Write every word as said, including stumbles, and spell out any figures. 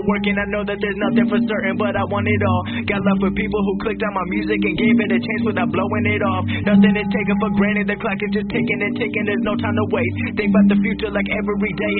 working, I know that there's nothing for certain, but I want it all. Got love for people who clicked on my music and gave it a chance without blowing it off. Nothing is taken for granted, the clock is just ticking and ticking, there's no time to waste. Think about the future like every day